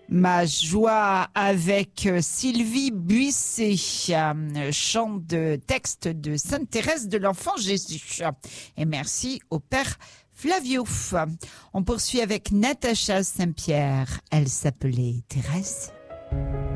Ma joie avec Sylvie Buisset, chant de texte de Sainte Thérèse de l'Enfant Jésus. Et merci au Père Flavio. On poursuit avec Natacha Saint-Pierre. Elle s'appelait Thérèse.